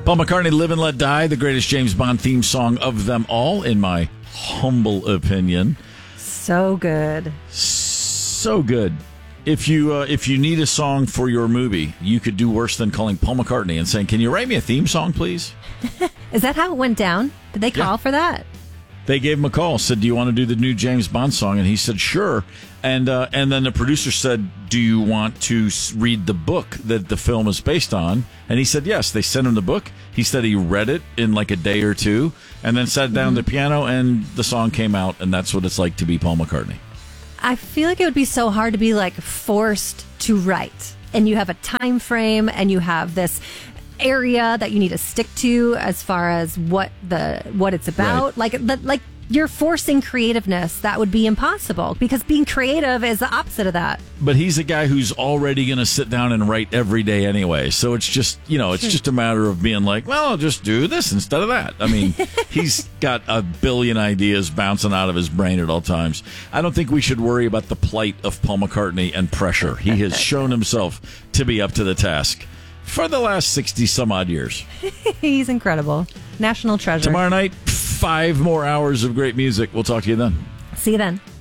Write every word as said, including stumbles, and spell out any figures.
Paul McCartney, Live and Let Die, the greatest James Bond theme song of them all, in my humble opinion. So good. So good. If you uh, if you need a song for your movie, you could do worse than calling Paul McCartney and saying, "Can you write me a theme song, please?" Is that how it went down? Did they call Yeah. for that? They gave him a call, said, "Do you want to do the new James Bond song?" And he said, "Sure." And uh, and then the producer said, "Do you want to s- read the book that the film is based on?" And he said, "Yes." They sent him the book. He said he read it in like a day or two, and then sat down Mm-hmm. at the piano, and the song came out, and that's what it's like to be Paul McCartney. I feel like it would be so hard to be like forced to write, and you have a time frame, and you have this area that you need to stick to as far as what the what it's about. Right. Like the, like you're forcing creativeness. That would be impossible because being creative is the opposite of that. But he's a guy who's already going to sit down and write every day anyway. So it's just, you know, it's just a matter of being like, well, I'll just do this instead of that. I mean, he's got a billion ideas bouncing out of his brain at all times. I don't think we should worry about the plight of Paul McCartney and pressure. He has shown himself to be up to the task for the last sixty some odd years. He's incredible. National treasure. Tomorrow night, five more hours of great music. We'll talk to you then. See you then.